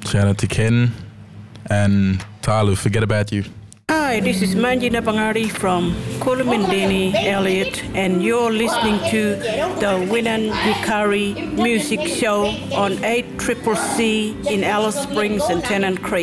Shout out to Ken and Talu. Forget about you. Hi, this is Manjina Pangari from Kulumindini, Elliot, and you're listening to the Winan Hikari Music Show on 8CCC in Alice Springs and Tennant Creek.